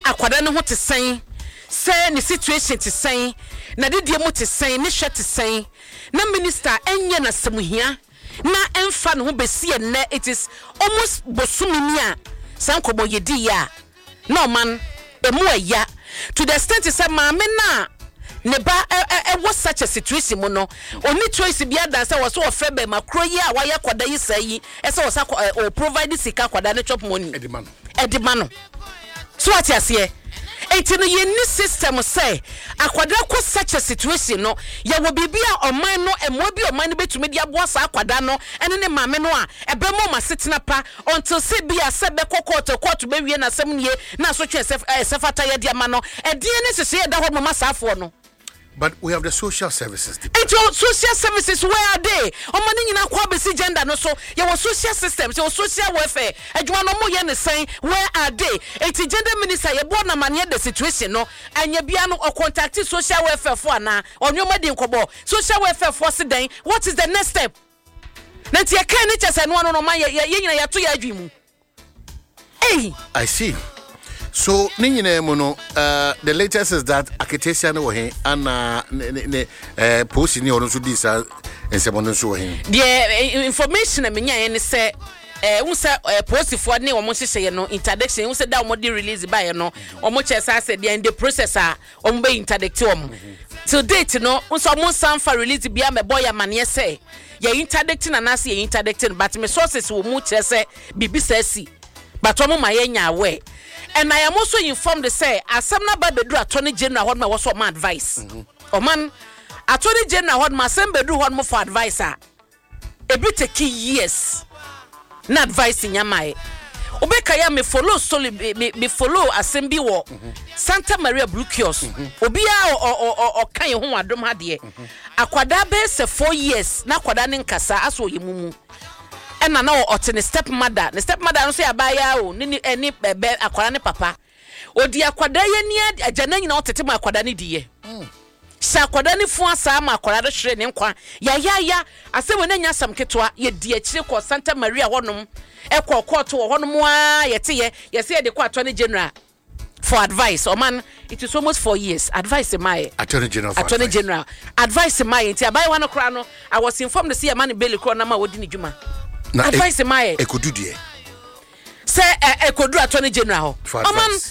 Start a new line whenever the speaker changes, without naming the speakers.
akwada ne ho te sen say ni situation te sen na de die mo te sen ne hwe te sen na minister enye na semuhia na emfa ne ho besie ne it is almost bosumini a sankobo yedi ya no man emu aya to the extent say maame na ne ba was such a situation mo no oni choice bia dan say was so ofre be makro yi a waya kwada yi sai e say was o provide sika kwada ne chop money edimano so what you say enti no ye ni system say akwada ko such a situation no ye wo bibia oman no emo bi oman no betumi dia boasa akwada no ene ne maame no a ebe mo masetena pa until say bia se be court be wie na sem nie na so twe sefata ye dia ma no e die ne sese ye da ho mo masafo no.
But we have the social services.
And your social services, where are they? On money in a quabisi gender, no so your social systems, your social welfare. And you want no more yen saying, where are they? And the gender minister, you born a man the situation, no, and you piano or contacting social welfare for now on your wedding kobo. Social welfare for today. What is the next step? Nanti ya can it just and one on my ya to ya dream. Hey,
I see. So ninyine mono the latest is that Aketesia no he ana post ni ono so disa ensemono so he
the information na menya ene say unsa post for ne wo mo hyehyɛ no interdiction unsa da mo de release by no o mo kyesa say the in the process a o mo be interdict o mo till date no unsa mo sanfa release bia me boy amane say ye interdicting na say ye interdicting but me sources wo mo kyese bibisa si but o mo mayenya aware. And I am also informed to say, as some number bedroom Attorney General what my was my advice. Oh man, Attorney General what my same bedroom what more for advisor. A bit take years. Na advice in Yamai. Obekaya me follow solely me follow assembly war. Santa Maria Brukios. Obia or kan ho adom ha de. Akwada be se 4 years na kwada ne nkasa aso yemumu. And na o otene stepmother no say abaya o ni eni bebe akwara ne papa odi akwada ye ni agana nyina otete ma akwada ne diye sha akwada ne fu asa ma akwara de hwere ne nkwa ya asem na nya sam ketwa ye di akire ko Santa Maria honom ekọ court wo honom a yete ye say de ko Attorney General for advice. Oh man, it is almost 4 years. Advice my
Attorney General.
Advice my nti abai wan okra no I was informed to see a man Bailey kro na ma wodi ni djuma. Advice my
Ekodu die.
Say Ekodu Attorney General.
For advice.